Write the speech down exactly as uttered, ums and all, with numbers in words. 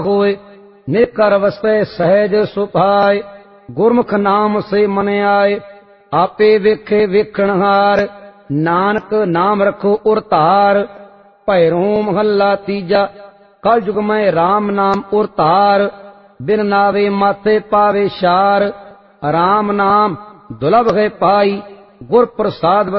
होए, नेकर वसै सहज सुभाए। गुरमुख नाम से मन आए, आपे वेखे वेखणहार। नानक नाम रखो उर धार, भैरो महला तीजा। कल युग में राम नाम उर धार, बिन नावे माथे पावे शार। राम नाम दुलभ है पाई, गुर प्रसाद